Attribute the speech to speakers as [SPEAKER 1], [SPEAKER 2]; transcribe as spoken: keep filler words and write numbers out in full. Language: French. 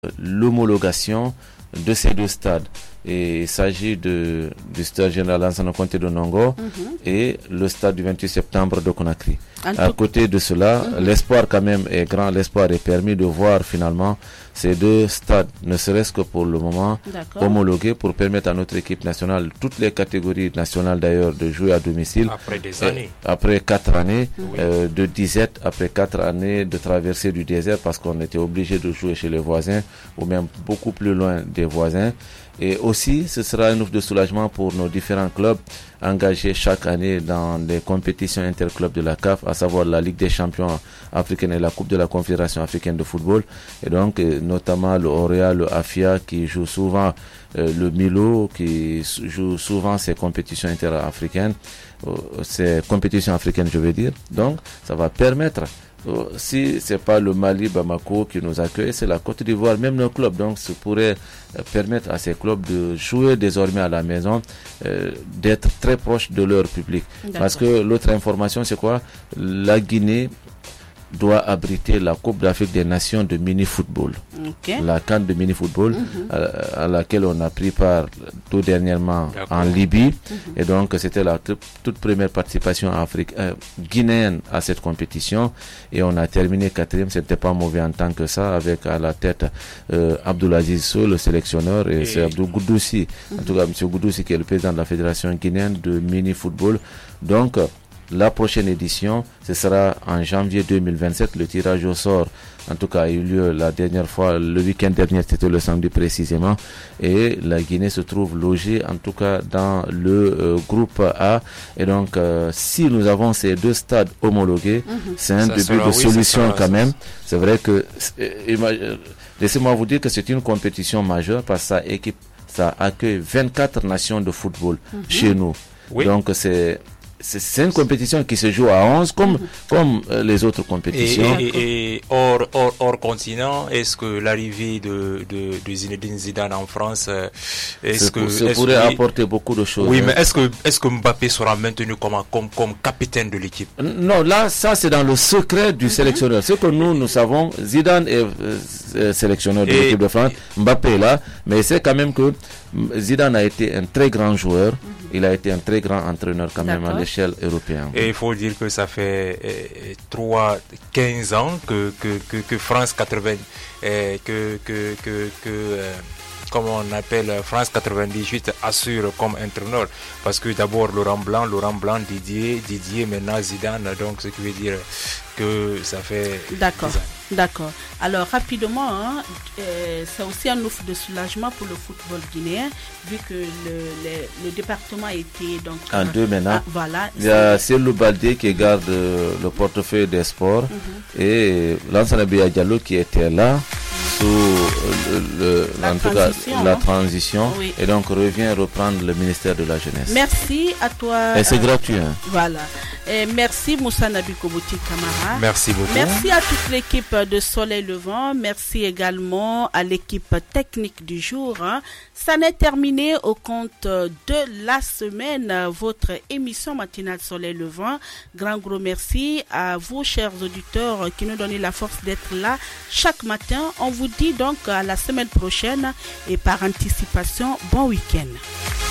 [SPEAKER 1] l'homologation de ces deux stades. Et il s'agit de, du stade général Lansana Conté de Nongo mm-hmm. et le stade du vingt-huit septembre de Conakry. En à côté de cela, mm-hmm. l'espoir quand même est grand, l'espoir est permis de voir finalement ces deux stades, ne serait-ce que pour le moment, D'accord. homologués pour permettre à notre équipe nationale, toutes les catégories nationales d'ailleurs, de jouer à domicile.
[SPEAKER 2] Après des années.
[SPEAKER 1] Après quatre années mm-hmm. euh, de disette, après quatre années de traversée du désert parce qu'on était obligé de jouer chez les voisins ou même beaucoup plus loin des voisins. Et aussi, ce sera un ouf de soulagement pour nos différents clubs engagés chaque année dans les compétitions interclubs de la C A F, à savoir la Ligue des champions africaine et la Coupe de la Confédération africaine de football. Et donc, notamment le Orea, le Afia qui joue souvent, euh, le Milo qui joue souvent ces compétitions interafricaines, euh, ces compétitions africaines, je veux dire. Donc, ça va permettre. Euh, si c'est pas le Mali, Bamako qui nous accueille, c'est la Côte d'Ivoire, même nos clubs. Donc, ça pourrait euh, permettre à ces clubs de jouer désormais à la maison, euh, d'être très proches de leur public. D'accord. Parce que l'autre information, c'est quoi? La Guinée doit abriter la Coupe d'Afrique des Nations de mini-football. Okay. La CAN de mini-football mm-hmm. à, à laquelle on a pris part tout dernièrement D'accord. en Libye. Mm-hmm. Et donc, c'était la t- toute première participation afrique, euh, guinéenne à cette compétition. Et on a terminé quatrième. C'était pas mauvais en tant que ça, avec à la tête euh, Abdoulaziz Sow, le sélectionneur, et, et... c'est Abdou Goudoussi, mm-hmm. en tout cas, M. Goudoussi, qui est le président de la Fédération guinéenne de mini-football. Donc, la prochaine édition, ce sera en janvier deux mille vingt-sept. Le tirage au sort, en tout cas, a eu lieu la dernière fois, le week-end dernier, c'était le samedi précisément. Et la Guinée se trouve logée, en tout cas, dans le euh, groupe A. Et donc, euh, si nous avons ces deux stades homologués, mm-hmm. c'est un ça début sera, de oui, solution sera, quand même. C'est vrai que, euh, laissez-moi vous dire que c'est une compétition majeure parce que ça équipe, ça accueille vingt-quatre nations de football mm-hmm. chez nous. Oui. Donc, c'est... C'est une compétition qui se joue à onze comme, mm-hmm. comme euh, les autres compétitions.
[SPEAKER 2] Et, et, et hors, hors, hors continent, est-ce que l'arrivée de, de, de Zinedine Zidane en France, est-ce que...
[SPEAKER 1] Ça
[SPEAKER 2] est-ce
[SPEAKER 1] pourrait
[SPEAKER 2] que,
[SPEAKER 1] apporter beaucoup de choses.
[SPEAKER 2] Oui,
[SPEAKER 1] hein.
[SPEAKER 2] mais est-ce que, est-ce que Mbappé sera maintenu comme, comme, comme capitaine de l'équipe?
[SPEAKER 1] Non, là, ça c'est dans le secret du mm-hmm. sélectionneur. Ce que nous, nous savons, Zidane est euh, sélectionneur de et, l'équipe de France, Mbappé est là, mais c'est quand même que Zidane a été un très grand joueur. Mm-hmm. Il a été un très grand entraîneur quand D'accord. même à l'échelle européenne.
[SPEAKER 2] Et il faut dire que ça fait euh, trois, quinze ans que, que, que, que France quatre-vingts, euh, que, que, que, que euh, comme on appelle France quatre-vingt-dix-huit assure comme entraîneur. Parce que d'abord Laurent Blanc, Laurent Blanc, Didier, Didier, maintenant Zidane. Donc ce qui veut dire que ça fait...
[SPEAKER 3] D'accord. D'accord. Alors rapidement, hein, euh, c'est aussi un offre de soulagement pour le football guinéen, vu que le, le, le département a été donc
[SPEAKER 1] en deux maintenant.
[SPEAKER 3] Ah, voilà.
[SPEAKER 1] Il y a Cellou Baldé qui garde euh, le portefeuille des sports mm-hmm. et Lansana Diallo qui était là sous euh, le,
[SPEAKER 3] la,
[SPEAKER 1] en tout
[SPEAKER 3] transition,
[SPEAKER 1] cas, la
[SPEAKER 3] hein?
[SPEAKER 1] transition
[SPEAKER 3] oui.
[SPEAKER 1] et donc revient reprendre le ministère de la jeunesse.
[SPEAKER 3] Merci à toi.
[SPEAKER 1] Et c'est
[SPEAKER 3] euh,
[SPEAKER 1] gratuit. Hein.
[SPEAKER 3] Voilà. Et merci Moussa Nabiko Bouti Camara.
[SPEAKER 2] Merci beaucoup.
[SPEAKER 3] Merci à toute l'équipe de Soleil Levant. Merci également à l'équipe technique du jour. Hein. Ça n'est terminé au compte de la semaine. Votre émission matinale Soleil Levant. Grand gros merci à vous, chers auditeurs, qui nous donnent la force d'être là chaque matin. On vous dit donc à la semaine prochaine et par anticipation, bon week-end.